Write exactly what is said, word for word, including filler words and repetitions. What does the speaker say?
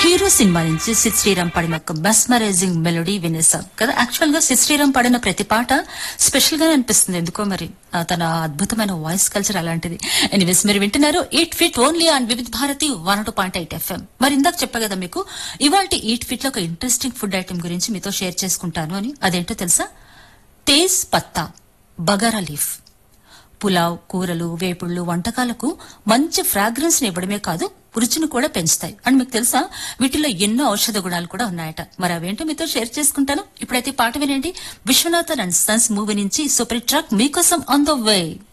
Hero cinema నుంచి సిద్ శ్రీరామ్ పాడిన ఒక మెస్మరైజింగ్ మెలోడీ వినేసాం కదా. యాక్చువల్ గా సిద్ శ్రీరామ్ పాడిన ప్రతి పాట స్పెషల్ గానే అనిపిస్తుంది ఎందుకో మరి. ఆ, తన అద్భుతమైన వాయిస్ కల్చర్ అలాంటిది. ఎనీవేస్ మీరు వింటున్నారు ఈట్ ఫిట్ ఓన్లీ ఆన్ వివిధ Bharati one two point eight FM. మరి ఇందాక చెప్పా కదా మీకు ఇవాళ ఈట్ ఫిట్ లో ఒక ఇంట్రెస్టింగ్ ఫుడ్ ఐటమ్ గురించి మీతో షేర్ చేసుకుంటాను అని. అదేంటో తెలుసా? తేజ్ పత్తా బగారా లీఫ్. పులావ్, కూరలు, వేపుళ్లు, వంటకాలకు మంచి ఫ్రాగ్రెన్స్ ని ఇవ్వడమే కాదు రుచిని కూడా పెంచుతాయి. అండ్ మీకు తెలుసా వీటిలో ఎన్నో ఔషధ గుణాలు కూడా ఉన్నాయట. మరి అవేంటో మీతో షేర్ చేసుకుంటాను. ఇప్పుడైతే పాట వినండి. విశ్వనాథన్ అండ్ సన్స్ మూవీ నుంచి సూపర్ ట్రాక్ మీకోసం ఆన్ ద వే.